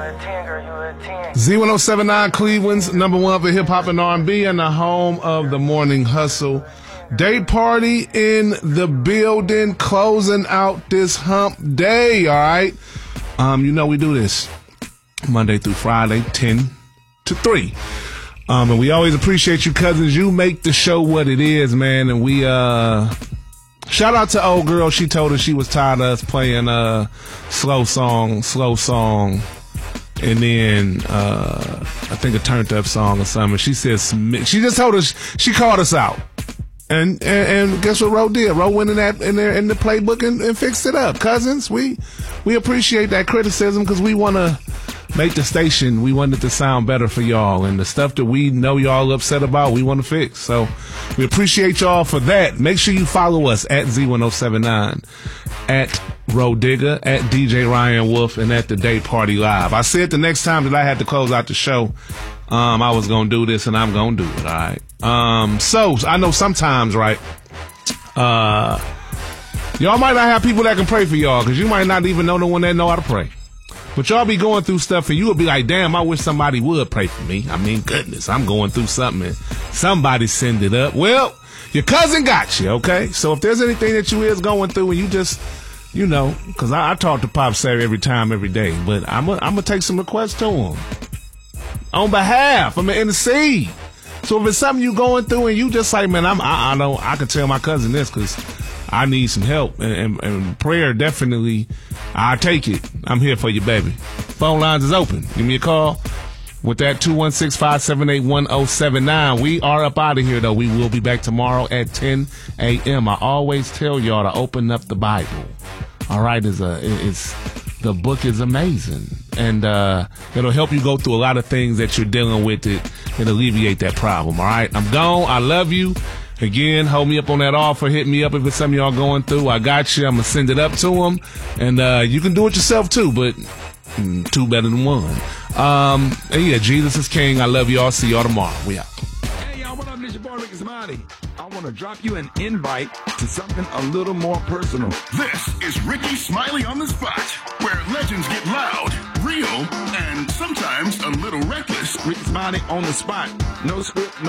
Z1079, Cleveland's number one for hip hop and R&B, and the home of the Morning Hustle. Day party in the building, closing out this hump day. All right. You know we do this Monday through Friday, 10 to 3. And we always appreciate you cousins. You make the show what it is, man. And we shout out to old girl. She told us she was tired of us playing slow song, and then I think a turned up song or something. She says she just told us, she called us out. And guess what Ro did? Ro went in the playbook and fixed it up. Cousins, we appreciate that criticism because we want to make the station, we want it to sound better for y'all. And the stuff that we know y'all upset about, we want to fix. So we appreciate y'all for that. Make sure you follow us at Z1079, at Ro Digger, at DJ Ryan Wolf, and at the Day Party Live. I said the next time that I had to close out the show, I was going to do this, and I'm going to do it, all right? So I know sometimes, right, y'all might not have people that can pray for y'all because you might not even know the one that know how to pray. But y'all be going through stuff and you will be like, damn, I wish somebody would pray for me. I mean, goodness, I'm going through something and somebody send it up. Well, your cousin got you, okay? So if there's anything that you is going through and you just, you know, because I talk to Pop Sarah every time, every day, but I'm gonna take some requests to him on behalf. I'm gonna intercede. So if it's something you going through and you just like, man, I can tell my cousin this because I need some help and prayer definitely. I take it. I'm here for you, baby. Phone lines is open. Give me a call with that 216-578-1079. We are up out of here though. We will be back tomorrow at 10 a.m. I always tell y'all to open up the Bible. All right, the book is amazing, and it'll help you go through a lot of things that you're dealing with and alleviate that problem. All right, I'm gone. I love you. Again, hold me up on that offer. Hit me up if it's something y'all going through. I got you. I'm going to send it up to them. And you can do it yourself, too, but two better than one. And yeah, Jesus is King. I love y'all. See y'all tomorrow. We out. Hey, y'all. What up? This your boy, Ricky Smiley. I want to drop you an invite to something a little more personal. This is Ricky Smiley on the Spot, where legends get loud, real, and sometimes a little reckless. Ricky Smiley on the spot. No script,